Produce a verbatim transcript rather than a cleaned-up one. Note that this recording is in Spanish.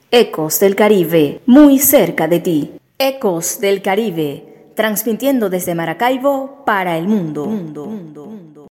Ecos del Caribe, muy cerca de ti. Ecos del Caribe, transmitiendo desde Maracaibo para el mundo. mundo, mundo, mundo.